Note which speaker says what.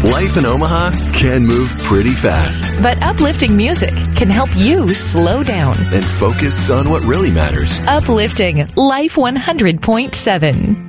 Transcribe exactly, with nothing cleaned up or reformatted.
Speaker 1: Life in Omaha can move pretty fast.
Speaker 2: But uplifting music can help you slow down
Speaker 1: and focus on what really matters.
Speaker 2: Uplifting Life one hundred point seven.